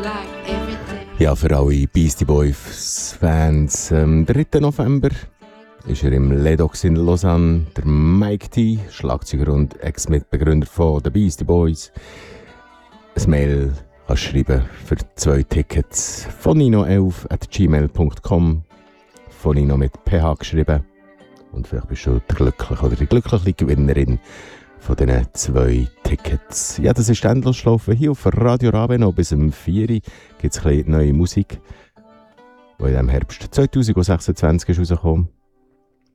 Ja, für alle Beastie Boys Fans, am 3. November ist er im Ledox in Lausanne, der Mike T, Schlagzeuger und Ex-Mitbegründer von den Beastie Boys. Ein Mail kannst du schreiben für 2 Tickets von nino11@gmail.com, von Nino mit PH geschrieben. Und vielleicht bist du der Glückliche oder die glückliche Gewinnerin von diesen 2 Tickets. Ja, das ist Endlosschleife hier auf Radio Ravenna. Bis um 4 Uhr gibt es neue Musik, die in diesem Herbst 2026 ist rausgekommen.